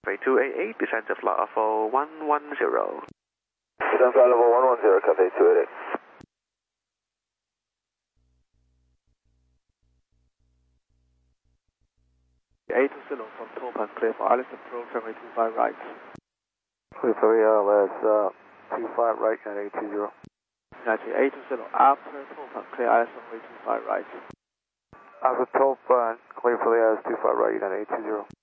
288, descend to flight level 110. Descend flight level 110, Cathay 288. A20 from Topaz, clear for Alice approach, runway 25 right. Clear for ALS 25 right, United 820. United A20 after Topaz, clear Alice runway 25 right. After Topaz, clear for the ALS 25 right, United 820.